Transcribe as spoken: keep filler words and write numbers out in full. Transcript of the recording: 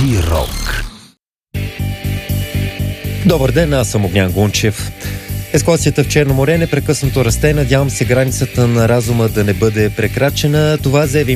Джи Рок. Добър ден, аз съм Огнян Гунчев. Ескалацията в Черно море непрекъснато расте. Надявам се границата на разума да не бъде прекрачена. Това заяви